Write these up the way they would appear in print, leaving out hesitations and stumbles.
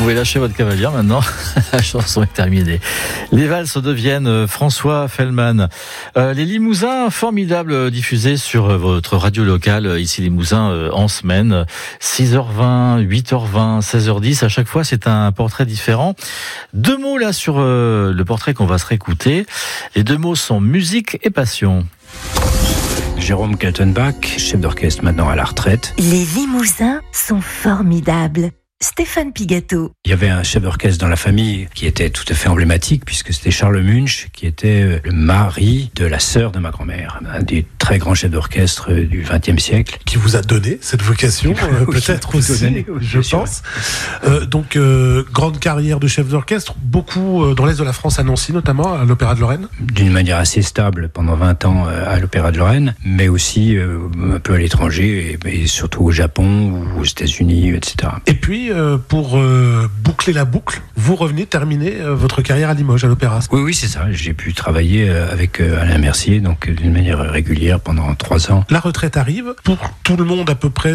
pouvez lâcher votre cavalière maintenant. La chanson est terminée. Les valses deviennent François Fellman. Les Limousins, formidables, diffusés sur votre radio locale, ici Limousin, en semaine. 6h20, 8h20, 16h10. À chaque fois, c'est un portrait différent. 2 mots là sur le portrait qu'on va se réécouter. Les 2 mots sont musique et passion. Jérôme Kaltenbach, chef d'orchestre maintenant à la retraite. Les Limousins sont formidables. Stéphane Pigato. Il y avait un chef d'orchestre dans la famille qui était tout à fait emblématique puisque c'était Charles Munch qui était le mari de la sœur de ma grand-mère, un des très grands chefs d'orchestre du XXe siècle. Qui vous a donné cette vocation, peut-être aussi, je pense. Donc, grande carrière de chef d'orchestre, beaucoup dans l'Est de la France, à Nancy notamment, à l'Opéra de Lorraine. D'une manière assez stable pendant 20 ans à l'Opéra de Lorraine, mais aussi un peu à l'étranger, et surtout au Japon ou aux États-Unis, etc. Et puis, pour boucler la boucle, vous revenez terminer votre carrière à Limoges, à l'Opéra. Oui, c'est ça. J'ai pu travailler avec Alain Mercier, donc d'une manière régulière pendant 3 ans. La retraite arrive. Pour tout le monde, à peu près,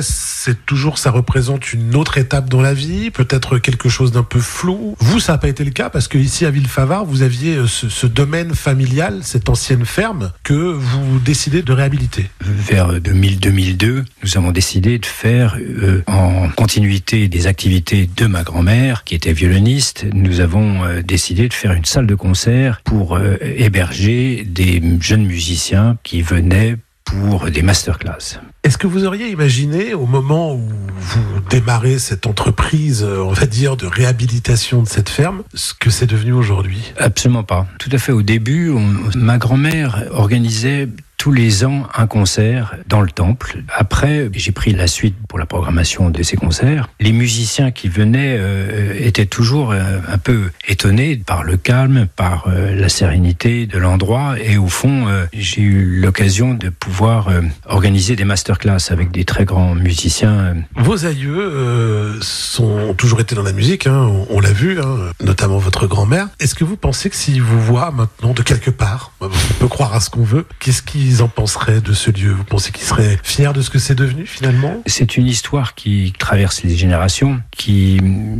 ça représente une autre étape dans la vie, peut-être quelque chose d'un peu flou. Vous, ça n'a pas été le cas, parce que ici, à Villefavard, vous aviez ce domaine familial, cette ancienne ferme, que vous décidez de réhabiliter. Vers 2000-2002, nous avons décidé de faire, en continuité des activités de ma grand-mère, qui était violoniste, nous avons décidé de faire une salle de concert pour héberger des jeunes musiciens qui venaient pour des masterclass. Est-ce que vous auriez imaginé, au moment où vous démarrez cette entreprise, on va dire, de réhabilitation de cette ferme, ce que c'est devenu aujourd'hui ? Absolument pas. Tout à fait. Au début, ma grand-mère organisait tous les ans un concert dans le temple. Après, j'ai pris la suite pour la programmation de ces concerts. Les musiciens qui venaient étaient toujours un peu étonnés par le calme, par la sérénité de l'endroit. Et au fond, j'ai eu l'occasion de pouvoir organiser des masterclass avec des très grands musiciens. Vos aïeux ont toujours été dans la musique, hein, on l'a vu, hein, notamment votre grand-mère. Est-ce que vous pensez que s'ils vous voient maintenant de quelque part, on peut croire à ce qu'on veut, qu'est-ce qu'ils en penseraient de ce lieu ? Vous pensez qu'ils seraient fiers de ce que c'est devenu finalement ? C'est une histoire qui traverse les générations, qui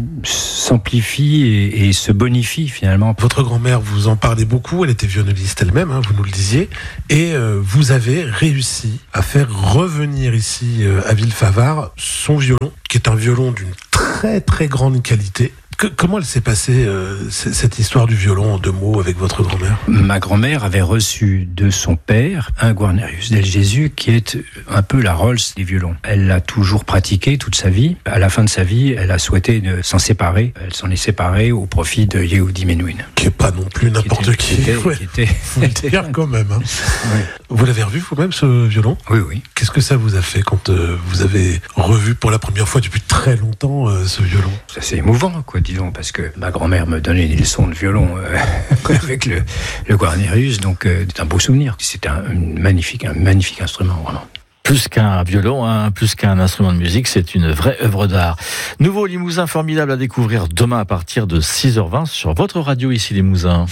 s'amplifie et se bonifie finalement. Votre grand-mère, vous en parlez beaucoup, elle était violoniste elle-même, hein, vous nous le disiez, et vous avez réussi à faire revenir ici à Villefavard son violon, qui est un violon d'une très très grande qualité. Comment elle s'est passée, cette histoire du violon, en 2 mots, avec votre grand-mère ? Ma grand-mère avait reçu de son père un Guarnerius del Gesù qui est un peu la Rolls des violons. Elle l'a toujours pratiqué toute sa vie. À la fin de sa vie, elle a souhaité s'en séparer. Elle s'en est séparée au profit de Yehudi Menuhin. Qui est pas non plus n'importe qui. Faut le dire quand même. Hein. Oui. Vous l'avez revu vous-même, ce violon ? Oui. Qu'est-ce que ça vous a fait quand vous avez revu pour la première fois depuis très longtemps ce violon ? C'est assez émouvant, quoi. Disons, parce que ma grand-mère me donnait des leçons de violon avec le Guarnerius, donc c'est un beau souvenir. C'était un magnifique instrument, vraiment. Plus qu'un violon, plus qu'un instrument de musique, c'est une vraie œuvre d'art. Nouveau Limousin formidable à découvrir demain à partir de 6h20 sur votre radio ici Limousin.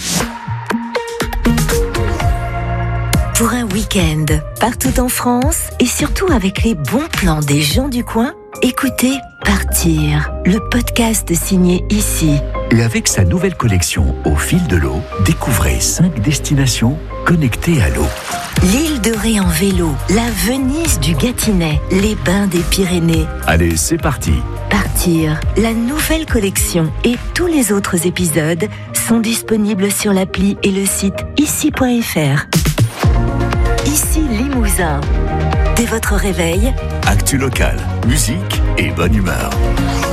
Pour un week-end, partout en France et surtout avec les bons plans des gens du coin, écoutez Partir, le podcast signé ici. Et avec sa nouvelle collection Au fil de l'eau, découvrez 5 destinations connectées à l'eau. L'île de Ré en vélo, la Venise du Gâtinais, les bains des Pyrénées. Allez, c'est parti. Partir, la nouvelle collection et tous les autres épisodes sont disponibles sur l'appli et le site ici.fr. Ici Limousin. Dès votre réveil, Actu locale, musique et bonne humeur.